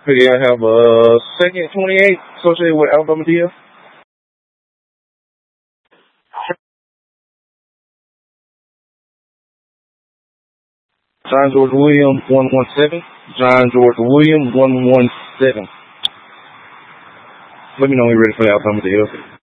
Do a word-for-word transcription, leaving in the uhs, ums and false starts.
Okay, I have a second twenty-eight associated with Alabama D F. John George Williams, one one seven. John George Williams, one one seven. Let me know when you're ready for the Alabama D F.